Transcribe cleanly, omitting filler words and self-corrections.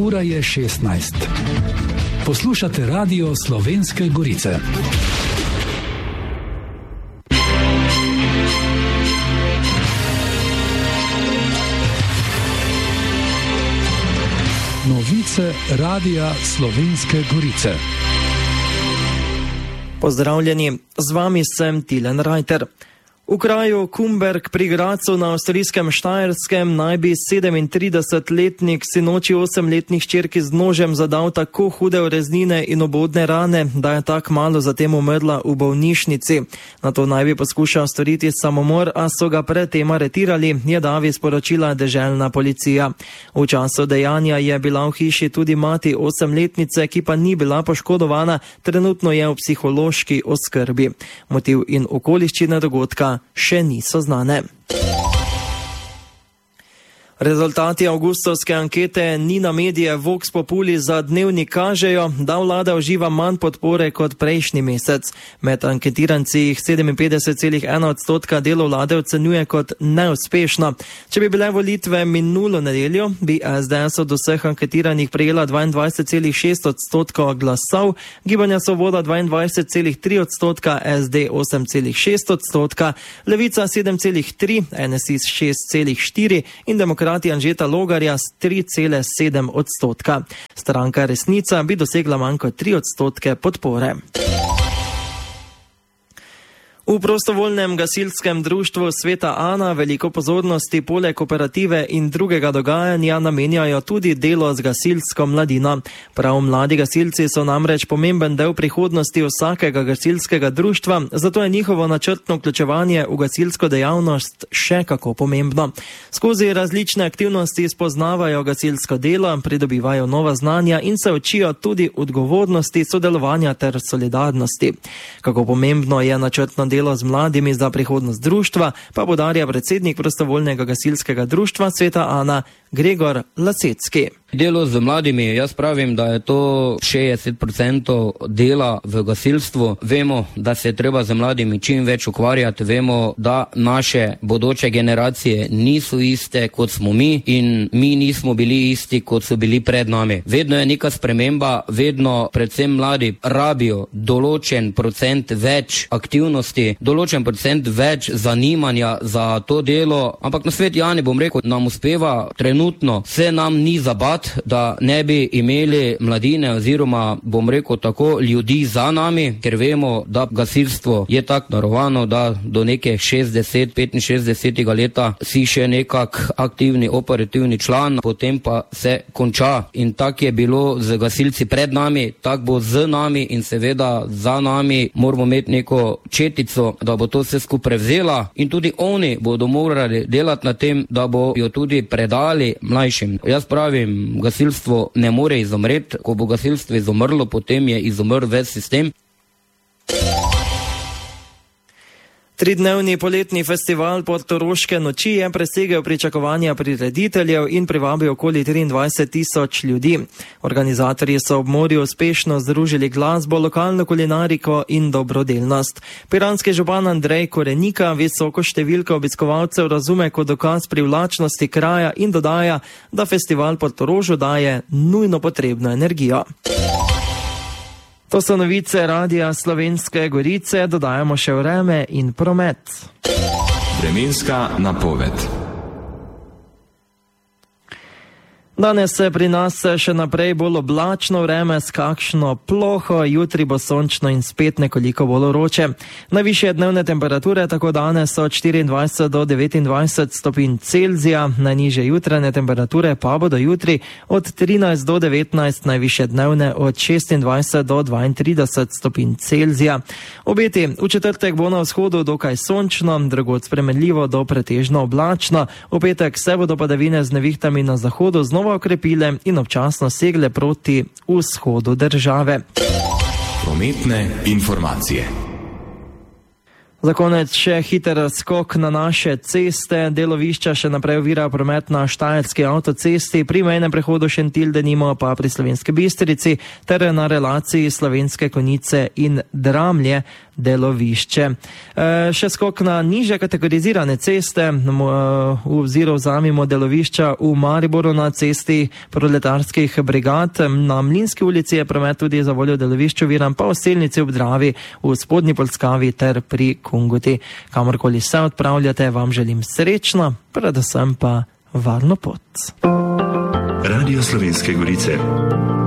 Ura je 16. Poslušate Radio Slovenske Gorice. Novice Radia Slovenske Gorice. Pozdravljeni, z vami sem Tilen Rajter. V kraju Kumberg pri Gradcu na avstrijskem Štajerskem naj bi 37-letnik sinoči 8-letni hčerki z nožem zadal tako hude ureznine in obodne rane, da je tak malo zatem umrla v bolnišnici. Na to naj bi poskušal storiti samomor, a so ga pred tem aretirali, je davi sporočila deželna policija. V času dejanja je bila v hiši tudi mati 8-letnice, ki pa ni bila poškodovana, trenutno je v psihološki oskrbi. Motiv in okoliščine dogodka še niso znane. Rezultati avgustovske ankete Nina Medije Vox Populi za Dnevnik kažejo, da vlada uživa manj podpore kot prejšnji mesec. Med anketiranci jih 57,1% delo vlade ocenjuje kot neuspešno. Če bi bile volitve minulo nedeljo, bi SDS od vseh anketiranih prejela 22,6% glasov, Gibanja Svoboda 22,3%, SD 8,6%, Levica 7,3%, NSI 6,4% in Demokrati Anžeta Logarja s 3,7%. Stranka Resnica bi dosegla manj kot 3% podpore. V prostovoljnem gasilskem društvu Sveta Ana veliko pozornosti poleg operative in drugega dogajanja namenjajo tudi delo z gasilsko mladino. Prav mladi gasilci so namreč pomemben del prihodnosti vsakega gasilskega društva, zato je njihovo načrtno vključevanje v gasilsko dejavnost še kako pomembno. Skozi različne aktivnosti spoznavajo gasilsko delo, pridobivajo nova znanja in se učijo tudi odgovornosti, sodelovanja ter solidarnosti. Kako pomembno je načrtno delo z mladimi za prihodnost društva, pa poudarja predsednik prostovoljnega gasilskega društva Sveta Ana Gregor Lasecki. Delo z mladimi, jaz pravim, da je to 60% dela v gasilstvu. Vemo, da se je treba z mladimi čim več ukvarjati, vemo, da naše bodoče generacije niso iste, kot smo mi, in mi nismo bili isti, kot so bili pred nami. Vedno je neka sprememba, vedno predvsem mladi rabijo določen procent več aktivnosti, določen procent več zanimanja za to delo, ampak na Sveti Ani, bom rekel, nam uspeva trenutno, se nam ni zabat, da ne bi imeli mladine oziroma, bom rekel tako, ljudi za nami, ker vemo, da gasilstvo je tako naravano, da do neke 60-65 leta si še nekak aktivni operativni član, potem pa se konča. In tako je bilo z gasilci pred nami, tako bo z nami in seveda za nami moramo imeti neko četico, da bo to vse skupaj prevzela in tudi oni bodo morali delati na tem, da bo jo tudi predali mlajšim. Jaz pravim, gasilstvo ne more izumreti, ko bo gasilstvo izumrlo, potem je izumrl ves sistem. Tridnevni poletni festival Portoroške noči je presegel pričakovanja prirediteljev in privabil okoli 23,000 ljudi. Organizatorji so ob morju uspešno združili glasbo, lokalno kulinariko in dobrodelnost. Piranski župan Andrej Korenika visoko številko obiskovalcev razume kot dokaz privlačnosti kraja in dodaja, da festival Portorožu daje nujno potrebno energijo. To so novice Radia Slovenske Gorice, dodajamo še vreme in promet. Vremenska napoved. Danes se pri nas še naprej bolj oblačno vreme s kakšno ploho, jutri bo sončno in spet nekoliko bolj vroče. Najvišje dnevne temperature tako danes so od 24 do 29 stopinj Celzija, najnižje jutranje temperature pa bodo jutri od 13 do 19, najvišje dnevne od 26 do 32 stopinj Celzija. Obeti v četrtek bo na vzhodu dokaj sončno, drugod spremenljivo do pretežno oblačno, v petek se bodo padavine z nevihtami na zahodu znova okrepile in občasno segle proti vzhodu države. Prometne informacije. Za konec še hiter skok na naše ceste. Delovišča še naprej ovira promet na Štajerski avtocesti, pri mejnem prehodu Šentilj denimo pa pri Slovenski Bistrici ter na relaciji Slovenske Konjice in Dramlje delovišče. Še skok na nižje kategorizirane ceste, v oziru vzamemo delovišča v Mariboru na cesti proletarskih brigad, na Mlinski ulici je promet tudi za voljo delovišču viran, pa v Selnici ob Dravi, v Spodnji Polskavi ter pri Kunguti. Kamorkoli se odpravljate, vam želim srečno, predvsem pa varno pot. Radio Slovenske Gorice.